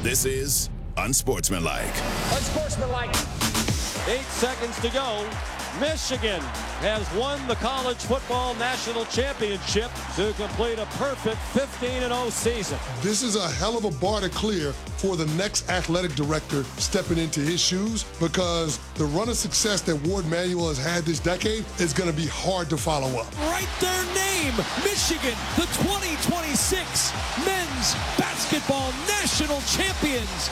This is Unsportsmanlike. Unsportsmanlike. 8 seconds to go. Michigan has won the college football national championship to complete a perfect 15-0 season. This is a hell of a bar to clear for the next athletic director stepping into his shoes, because the run of success that Ward Manuel has had this decade is going to be hard to follow up. Write their name, Michigan, the 2026 men's basketball national champions.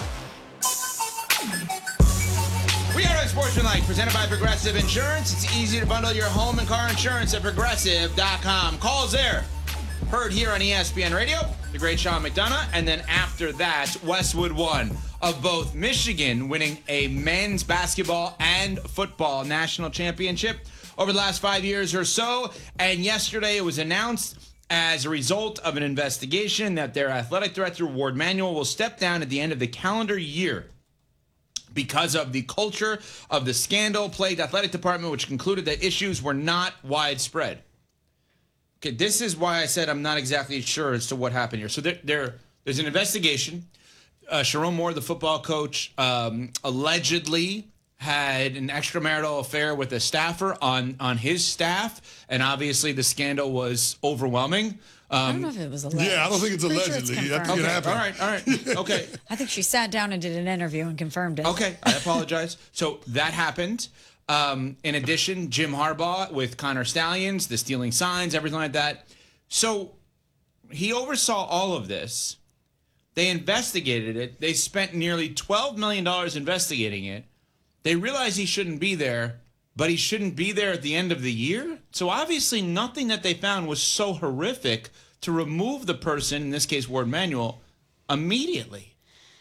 We are Unsportsmanlike, presented by Progressive Insurance. It's easy to bundle your home and car insurance at Progressive.com. Calls there. Heard here on ESPN Radio, the great Sean McDonough. And then after that, Westwood won of both Michigan winning a men's basketball and football national championship over the last 5 years or so. And yesterday it was announced as a result of an investigation that their athletic director, Ward Manuel, will step down at the end of the calendar year because of the culture of the scandal-plagued athletic department, which concluded that issues were not widespread. Okay, this is why I said I'm not exactly sure as to what happened here. So there's an investigation. Sharon Moore, the football coach, allegedly had an extramarital affair with a staffer on his staff, and obviously the scandal was overwhelming. I don't know if it was alleged. Yeah, I don't think it's allegedly. I think it happened. All right. Okay. I think she sat down and did an interview and confirmed it. Okay, I apologize. So that happened. In addition, Jim Harbaugh with Connor Stallions, the stealing signs, everything like that. So he oversaw all of this. They investigated it. They spent nearly $12 million investigating it. They realized he shouldn't be there, but he shouldn't be there at the end of the year. So obviously nothing that they found was so horrific to remove the person, in this case Ward Manuel, immediately.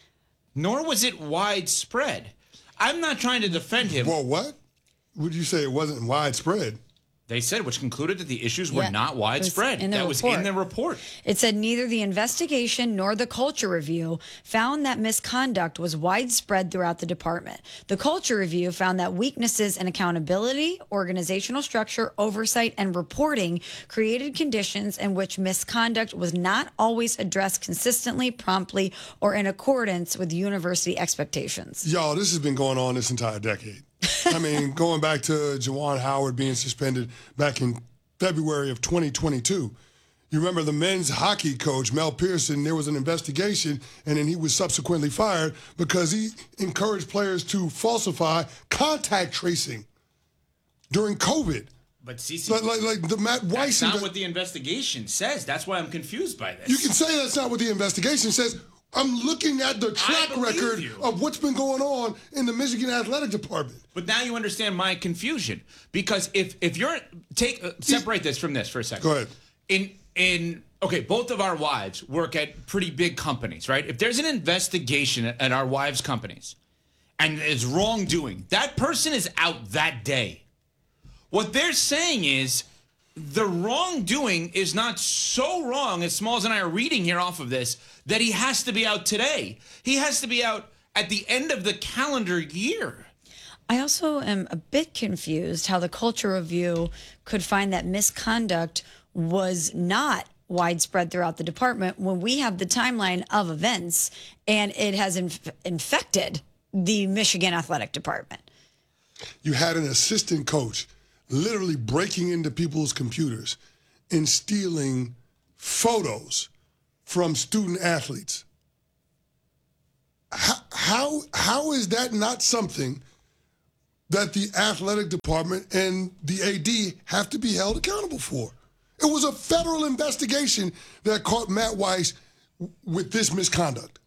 Nor was it widespread. I'm not trying to defend him. Well, what? Would you say it wasn't widespread? They said, which concluded that the issues were not widespread. That was in the report. It said neither the investigation nor the culture review found that misconduct was widespread throughout the department. The culture review found that weaknesses in accountability, organizational structure, oversight, and reporting created conditions in which misconduct was not always addressed consistently, promptly, or in accordance with university expectations. Y'all, this has been going on this entire decade. I mean, going back to Juwan Howard being suspended back in February of 2022. You remember the men's hockey coach, Mel Pearson, there was an investigation, and then he was subsequently fired because he encouraged players to falsify contact tracing during COVID. But CC, like the Matt Weiss. That's not what the investigation says. That's why I'm confused by this. You can say that's not what the investigation says. I'm looking at the track record of what's been going on in the Michigan Athletic Department. But now you understand my confusion, because if you're separate this from this for a second. Go ahead. Okay, both of our wives work at pretty big companies, right? If there's an investigation at our wives' companies and there's wrongdoing, that person is out that day. What they're saying is the wrongdoing is not so wrong, as Smalls and I are reading here off of this, that he has to be out today. He has to be out at the end of the calendar year. I also am a bit confused how the culture review could find that misconduct was not widespread throughout the department when we have the timeline of events and it has infected the Michigan Athletic Department. You had an assistant coach literally breaking into people's computers and stealing photos from student athletes. How is that not something that the athletic department and the AD have to be held accountable for? It was a federal investigation that caught Matt Weiss with this misconduct.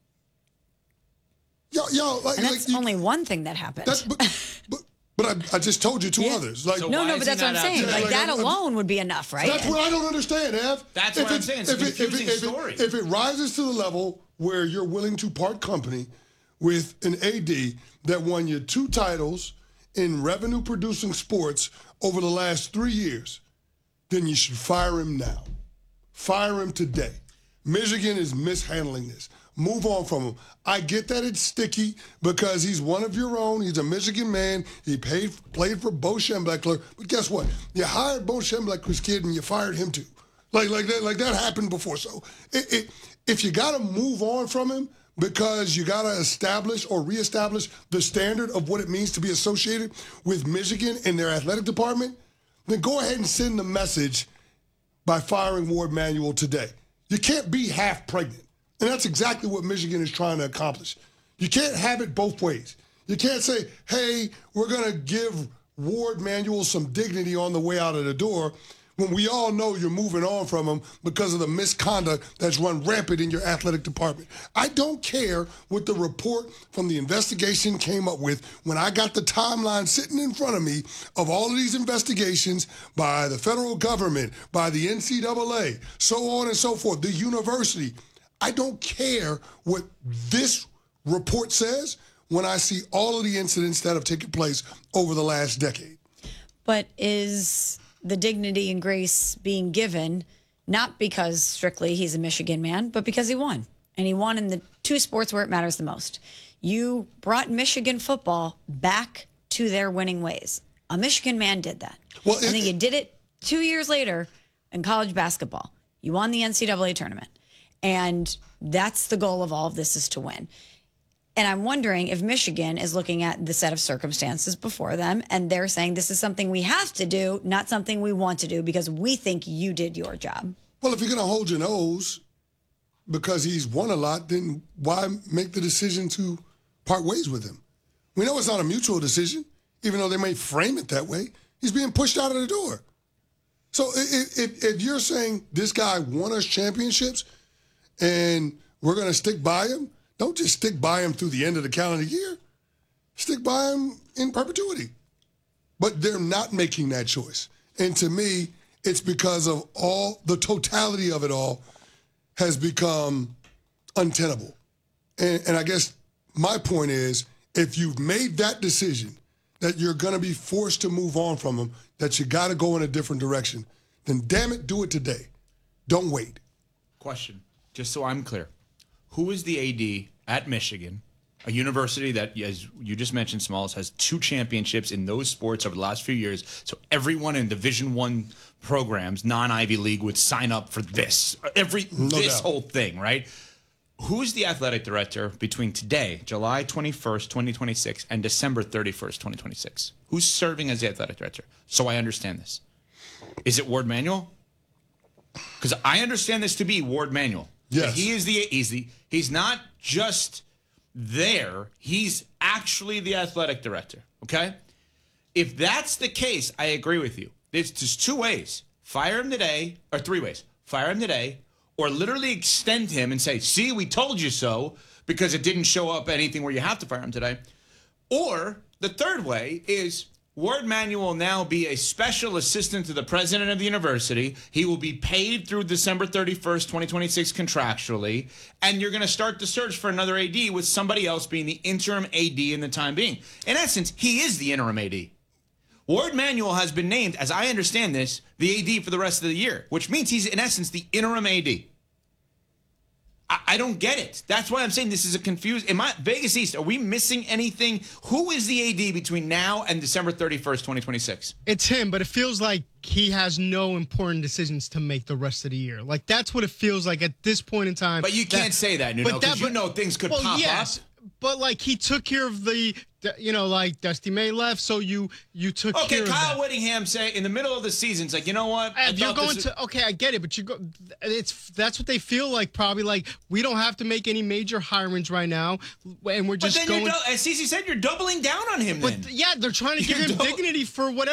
And that's only one thing that happened. But I just told you two others. Like, So no, why but that's what I'm saying. Yeah, Like, that I'm alone would be enough, right? That's what I don't understand, Ev. That's what I'm saying. It's a confusing story. If it rises to the level where you're willing to part company with an AD that won you 2 titles in revenue-producing sports over the last 3 years, then you should fire him now. Fire him today. Michigan is mishandling this. Move on from him. I get that it's sticky because he's one of your own. He's a Michigan man. He played for Bo Schembechler. But guess what? You hired Bo Schembechler's kid and you fired him too. Like that happened before. So if you got to move on from him, because you got to establish or reestablish the standard of what it means to be associated with Michigan and their athletic department, then go ahead and send the message by firing Ward Manuel today. You can't be half pregnant. And that's exactly what Michigan is trying to accomplish. You can't have it both ways. You can't say, hey, we're going to give Ward Manuel some dignity on the way out of the door when we all know you're moving on from him because of the misconduct that's run rampant in your athletic department. I don't care what the report from the investigation came up with when I got the timeline sitting in front of me of all of these investigations by the federal government, by the NCAA, so on and so forth, the university. I don't care what this report says when I see all of the incidents that have taken place over the last decade. But is the dignity and grace being given not because strictly he's a Michigan man, but because he won? And he won in the two sports where it matters the most. You brought Michigan football back to their winning ways. A Michigan man did that. Well, and then you did it 2 years later in college basketball. You won the NCAA tournament. And that's the goal of all of this, is to win. And I'm wondering if Michigan is looking at the set of circumstances before them and they're saying this is something we have to do, not something we want to do because we think you did your job. Well, if you're going to hold your nose because he's won a lot, then why make the decision to part ways with him? We know it's not a mutual decision, even though they may frame it that way. He's being pushed out of the door. So if you're saying this guy won us championships and we're going to stick by him, don't just stick by him through the end of the calendar year. Stick by him in perpetuity. But they're not making that choice. And to me, it's because of all the totality of it all has become untenable. And I guess my point is, if you've made that decision that you're going to be forced to move on from him, that you got to go in a different direction, then damn it, do it today. Don't wait. Question, just so I'm clear. Who is the AD at Michigan, a university that, as you just mentioned, Smalls, has 2 championships in those sports over the last few years? So everyone in Division I programs, non-Ivy League, would sign up for this. This whole thing, right? Who is the athletic director between today, July 21st, 2026, and December 31st, 2026? Who's serving as the athletic director? So I understand this. Is it Ward Manuel? Because I understand this to be Ward Manuel. Yes. He's not just there. He's actually the athletic director, okay? If that's the case, I agree with you. It's just 2 ways. Fire him today, or 3 ways. Fire him today, or literally extend him and say, see, we told you so, because it didn't show up anything where you have to fire him today. Or the third way is Ward Manuel will now be a special assistant to the president of the university. He will be paid through December 31st, 2026 contractually, and you're going to start the search for another AD with somebody else being the interim AD in the time being. In essence, he is the interim AD. Ward Manuel has been named, as I understand this, the AD for the rest of the year, which means he's, in essence, the interim AD. I don't get it. That's why I'm saying this is a confused. In my Vegas East, are we missing anything? Who is the AD between now and December 31st, 2026? It's him, but it feels like he has no important decisions to make the rest of the year. Like, that's what it feels like at this point in time. But you can't say that, because you know things could pop up. But, like, he took care of the, like, Dusty May left, so you took care of that. Okay, Kyle Whittingham say in the middle of the season, it's like, you know what? Okay, I get it, but that's what they feel like, probably. Like, we don't have to make any major hirings right now, and we're just going. As Cece said, you're doubling down on him then. But, yeah, they're trying to give him dignity for whatever.